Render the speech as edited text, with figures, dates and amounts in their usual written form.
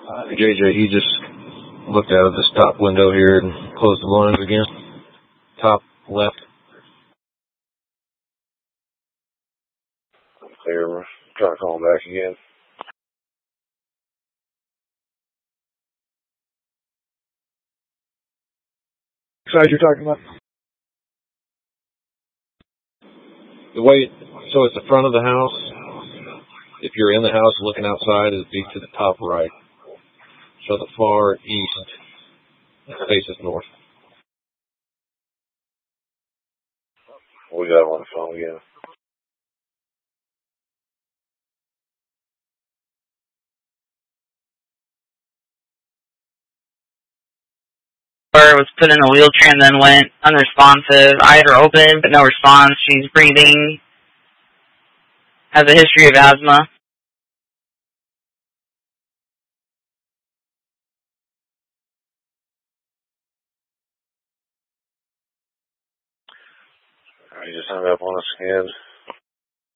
JJ, he just looked out of this top window here and closed the blinds again. Top left. Clear. We're trying to call him back again. Which side you're talking about? The way, so it's the front of the house. If you're in the house looking outside, it'd be to the top right. So the far east faces north. We got him on the phone again. Was put in a wheelchair and then went unresponsive. Eyes are open, but no response. She's breathing. Has a history of asthma. He just hung up on us again.